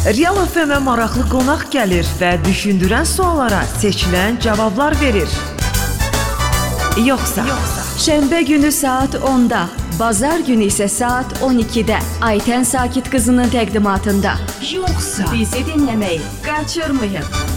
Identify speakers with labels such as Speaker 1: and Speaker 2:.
Speaker 1: Real FM-ə maraqlı qonaq gəlir və düşündürən suallara seçilən cavablar verir. Yoxsa.
Speaker 2: Şənbə günü saat 10-da, bazar günü isə saat 12-də Aytən Sakit qızının təqdimatında.
Speaker 1: Yoxsa.
Speaker 2: Bizi dinləməyi qaçırmayın.